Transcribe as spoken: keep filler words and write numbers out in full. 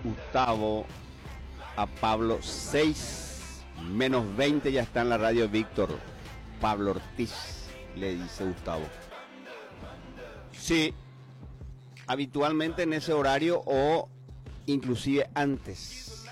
Gustavo a Pablo. Seis menos veinte ya está en la radio Víctor. Pablo Ortiz, le dice Gustavo. Sí, habitualmente en ese horario o inclusive antes.